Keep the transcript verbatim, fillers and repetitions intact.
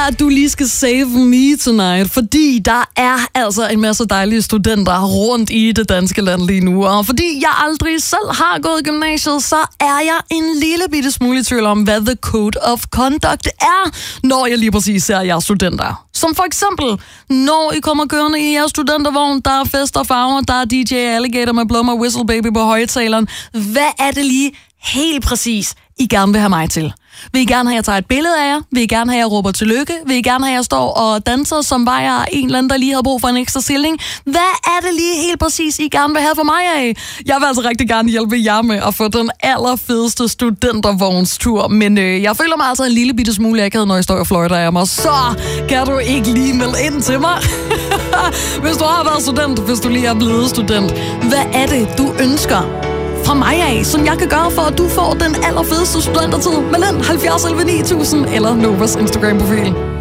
at du lige skal save me tonight, fordi der er altså en masse dejlige studenter rundt i det danske land lige nu. Og fordi jeg aldrig selv har gået i gymnasiet, så er jeg en lille bitte smule i tvivl om, hvad the code of conduct er, når jeg lige præcis ser jeres studenter. Som for eksempel, når I kommer kørende i jeres studentervogn, der er fest og farver, der er D J Alligator med Blummer Whistle Baby på højtaleren. Hvad er det lige helt præcis, I gerne vil have mig til? Vil I gerne have, at jeg tager et billede af jer? Vil I gerne have, at jeg råber tillykke? Vil I gerne have, at jeg står og danser, som var jeg en eller anden, der lige havde brug for en ekstra stilling? Hvad er det lige helt præcis, I gerne vil have for mig af? Jeg vil altså rigtig gerne hjælpe jer med at få den allerfedeste studentervognstur, men øh, jeg føler mig altså en lille bitte smule akavet, når jeg står og fløjter af mig. Så kan du ikke lige melde ind til mig? Hvis du har været student, hvis du lige er blevet student, hvad er det, du ønsker fra mig af, som jeg kan gøre for, at du får den allerfedeste studentertid? Med den halvfjerds elleve ni tusind eller Novas Instagram-profil.